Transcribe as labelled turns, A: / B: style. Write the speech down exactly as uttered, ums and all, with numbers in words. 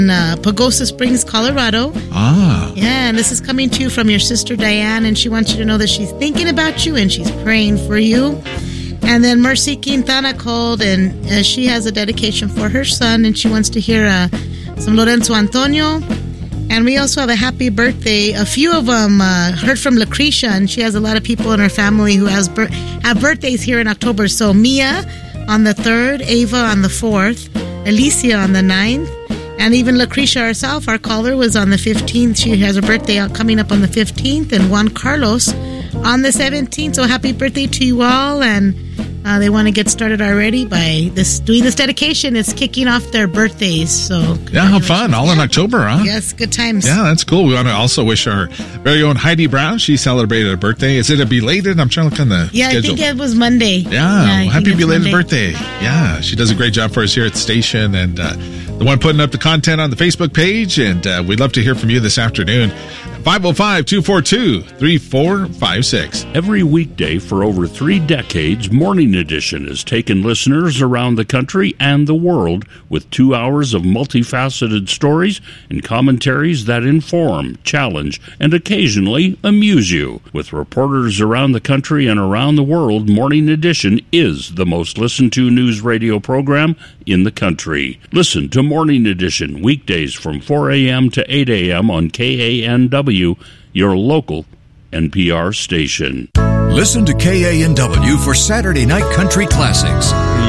A: uh, Pagosa Springs, Colorado.
B: Ah.
A: Yeah, and this is coming to you from your sister Diane, and she wants you to know that she's thinking about you and she's praying for you. And then Mercy Quintana called, and uh, she has a dedication for her son, and she wants to hear uh, some Lorenzo Antonio. And we also have a happy birthday. A few of them uh, heard from Lucretia, and she has a lot of people in her family who has bir- have birthdays here in October. So Mia on the third, Ava on the fourth, Alicia on the ninth, and even Lucretia herself, our caller, was on the fifteenth. She has her birthday out coming up on the fifteenth, and Juan Carlos on the seventeenth. So happy birthday to you all, and uh, they want to get started already by this doing this dedication. It's kicking off their birthdays. So
B: yeah, how fun. All yeah. in October, huh?
A: Yes, good times.
B: Yeah, that's cool. We want to also wish our very own Heidi Brown. She celebrated her birthday. Is it a belated? I'm trying to look on the
A: yeah,
B: schedule.
A: I think it was Monday.
B: Yeah,
A: yeah
B: well, happy belated
A: Monday.
B: birthday. Yeah, she does a great job for us here at the station, and uh, the one putting up the content on the Facebook page, and uh, we'd love to hear from you this afternoon. five oh five, two four two, three four five six.
C: Every weekday for over three decades, Morning Edition has taken listeners around the country and the world with two hours of multifaceted stories and commentaries that inform, challenge, and occasionally amuse you. With reporters around the country and around the world, Morning Edition is the most listened to news radio program in the country. Listen to Morning Edition weekdays from four a.m. to eight a.m. on K A N W, your local N P R station.
D: Listen to K A N W for Saturday Night Country Classics.